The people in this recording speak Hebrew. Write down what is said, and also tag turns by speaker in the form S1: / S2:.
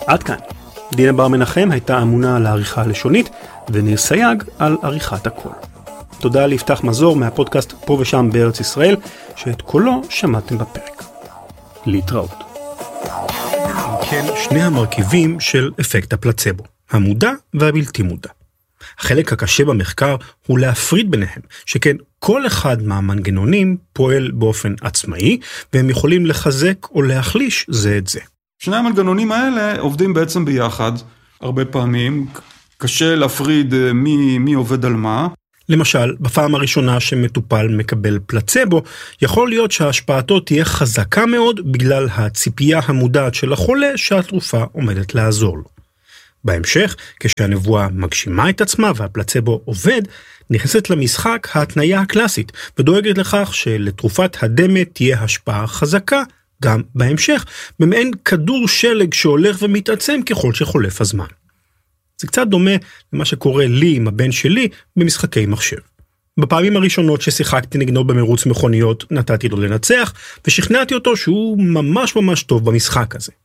S1: עד כאן. דינה בר מנחם הייתה אמונה על העריכה הלשונית, וניר סייג על עריכת הקול. תודה ליפתח מזור מהפודקאסט פה ושם בארץ ישראל, שאת קולו שמעתם בפרק. להתראות. כן, שני המרכיבים של אפקט הפלצבו, המודע והבלתי מודע. החלק הקשה במחקר הוא להפריד ביניהם, שכן כל אחד מהמנגנונים פועל באופן עצמאי, והם יכולים לחזק או להחליש זה את זה.
S2: שני המנגנונים האלה עובדים בעצם ביחד, הרבה פעמים, קשה להפריד מי עובד על מה.
S1: למשל, בפעם הראשונה שמטופל מקבל פלצבו, יכול להיות שההשפעתו תהיה חזקה מאוד בגלל הציפייה המודעת של החולה שהתרופה עומדת לעזור לו. בהמשך, כשהנבואה מגשימה את עצמה והפלצבו עובד, נכנסת למשחק ההתניה הקלאסית, ודואגת לכך שלתרופת הדמת תהיה השפעה חזקה גם בהמשך, במעין כדור שלג שהולך ומתעצם ככל שחולף הזמן. זה קצת דומה למה שקורה לי עם הבן שלי במשחקי מחשב. בפעמים הראשונות ששיחקתי נגדו במרוץ מכוניות, נתתי לו לנצח, ושכנעתי אותו שהוא ממש ממש טוב במשחק הזה.